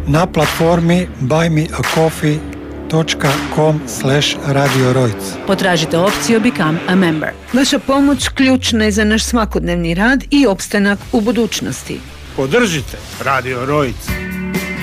na platformi buymeacoffee.com/Radio Rojc. Potražite opciju Become a Member. Vaša pomoć ključna je za naš svakodnevni rad i opstanak u budućnosti. Podržite Radio Rojc.